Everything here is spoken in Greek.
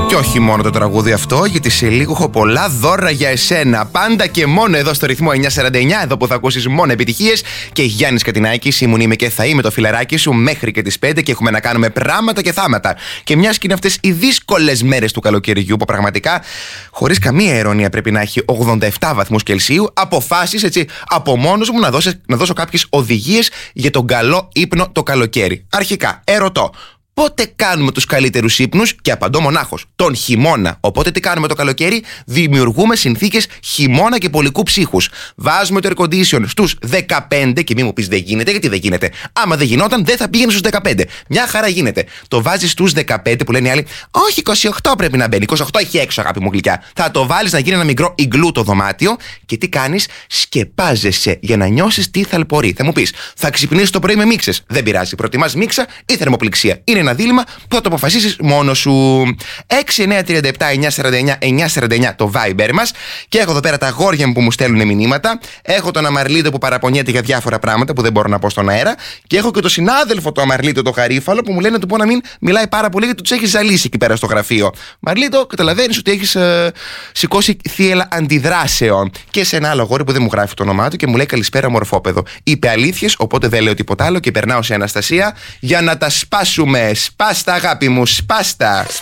Και όχι μόνο το τραγούδι αυτό, γιατί σε λίγο έχω πολλά δώρα για εσένα. Πάντα και μόνο εδώ στο ρυθμό 949, εδώ που θα ακούσεις μόνο επιτυχίες. Και Γιάννης Κατινάκης, ήμουν, είμαι και θα είμαι το φιλεράκι σου μέχρι και τις 5 και έχουμε να κάνουμε πράγματα και θάματα. Και μιας και είναι αυτές οι δύσκολες μέρες του καλοκαιριού που πραγματικά, χωρίς καμία ειρωνία, πρέπει να έχει 87 βαθμούς Κελσίου, αποφάσεις έτσι από μόνος μου να δώσω κάποιες οδηγίες για τον καλό ύπνο το καλοκαίρι. Αρχικά, ερωτώ. Πότε κάνουμε τους καλύτερους ύπνους? Και απαντώ μονάχος, τον χειμώνα. Οπότε τι κάνουμε το καλοκαίρι? Δημιουργούμε συνθήκες χειμώνα και πολικού ψύχους. Βάζουμε το air condition στους 15 και μη μου πεις δεν γίνεται, γιατί δεν γίνεται. Άμα δεν γινόταν, δεν θα πήγαινε στους 15. Μια χαρά γίνεται. Το βάζεις στους 15 που λένε οι άλλοι, όχι 28 πρέπει να μπαίνει. 28 έχει έξω, αγάπη μου γλυκιά. Θα το βάλεις να γίνει ένα μικρό ιγκλού το δωμάτιο και τι κάνεις? Σκεπάζεσαι για να νιώσεις τι θαλπορεί. Θα μου πεις, θα ξυπνήσεις το πρωί με μίξες. Δεν πειράζει. Προτιμάς μίξα ή θερμοπληξία? Είναι ένα δίλημμα που θα το αποφασίσεις μόνος σου. 6-9-37-949-949 το Viber μας. Και έχω εδώ πέρα τα αγόρια μου που μου στέλνουν μηνύματα. Έχω τον Αμαρλίτο που παραπονιέται για διάφορα πράγματα που δεν μπορώ να πω στον αέρα. Και έχω και τον συνάδελφο του Αμαρλίτο, το Χαρίφαλο, που μου λένε να του πω να μην μιλάει πάρα πολύ γιατί τους έχει ζαλίσει εκεί πέρα στο γραφείο. Μαρλίτο, καταλαβαίνεις ότι έχεις σηκώσει θύελα αντιδράσεων. Και σε ένα άλλο αγόρι που δεν μου γράφει το όνομά του και μου λέει καλησπέρα, μορφόπεδο. Είπε αλήθειες, οπότε δεν λέω τίποτα άλλο και περνάω σε Αναστασία για να τα σπάσουμε. Σπάστα, αγάπη μου, σπάστα.